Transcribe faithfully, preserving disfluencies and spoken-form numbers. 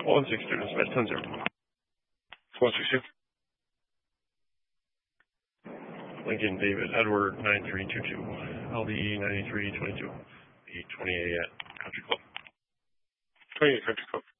one six two, dispatch ten zero. one six two. Lincoln David Edward nine three two two. L D E ninety-three twenty-two. eight twenty-eight at Country Club. twenty-eight Country Club.